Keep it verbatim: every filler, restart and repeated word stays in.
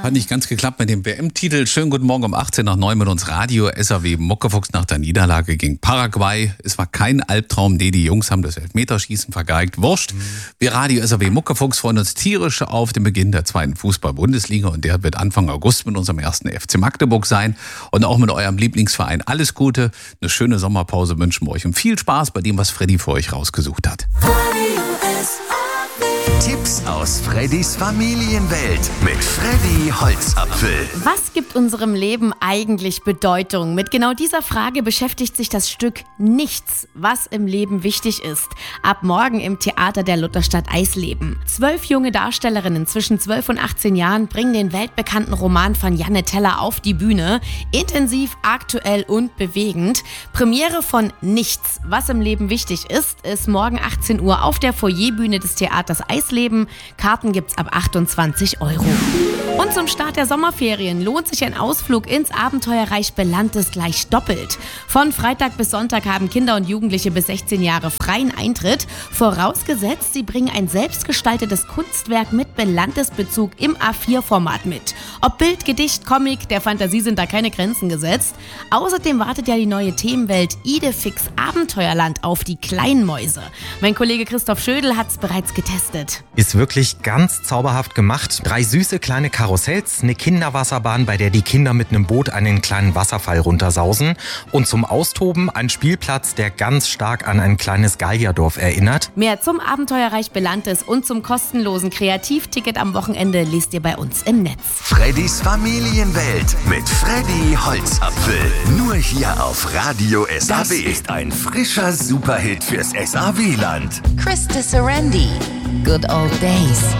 Hat nicht ganz geklappt mit dem W M-Titel. Schönen guten Morgen um achtzehn nach neun mit uns Radio S R W Muckefuchs nach der Niederlage gegen Paraguay. Es war kein Albtraum, nee, die Jungs haben das Elfmeterschießen vergeigt. Wurscht. Wir Radio S R W Muckefuchs freuen uns tierisch auf den Beginn der zweiten Fußball-Bundesliga und der wird Anfang August mit unserem ersten F C Magdeburg sein und auch mit eurem Lieblingsverein. Alles Gute, eine schöne Sommerpause wünschen wir euch und viel Spaß bei dem, was Freddy für euch rausgesucht hat. Tipps aus Freddys Familienwelt mit Freddy Holzapfel. Was gibt unserem Leben eigentlich Bedeutung? Mit genau dieser Frage beschäftigt sich das Stück Nichts, was im Leben wichtig ist. Ab morgen im Theater der Lutherstadt Eisleben. Zwölf junge Darstellerinnen zwischen zwölf und achtzehn Jahren bringen den weltbekannten Roman von Janne Teller auf die Bühne. Intensiv, aktuell und bewegend. Premiere von Nichts, was im Leben wichtig ist, ist morgen achtzehn Uhr auf der Foyerbühne des Theaters Eisleben. Karten gibt's ab achtundzwanzig Euro. Und zum Start der Sommerferien lohnt sich ein Ausflug ins Abenteuerreich Belantes gleich doppelt. Von Freitag bis Sonntag haben Kinder und Jugendliche bis sechzehn Jahre freien Eintritt. Vorausgesetzt, sie bringen ein selbstgestaltetes Kunstwerk mit Belantes-Bezug im A vier Format mit. Ob Bild, Gedicht, Comic, der Fantasie sind da keine Grenzen gesetzt. Außerdem wartet ja die neue Themenwelt Idefix Abenteuerland auf die Kleinmäuse. Mein Kollege Christoph Schödel hat's bereits getestet. Ist wirklich ganz zauberhaft gemacht. Drei süße kleine Karussells, eine Kinderwasserbahn, bei der die Kinder mit einem Boot einen kleinen Wasserfall runtersausen und zum Austoben ein Spielplatz, der ganz stark an ein kleines Gallierdorf erinnert. Mehr zum Abenteuerreich Belantes und zum kostenlosen Kreativticket am Wochenende lest ihr bei uns im Netz. Freddys Familienwelt mit Freddy Holzapfel. Nur hier auf Radio S R W. Das ist ein frischer Superhit fürs S R W-Land. Krista Serendi, Good Old Days.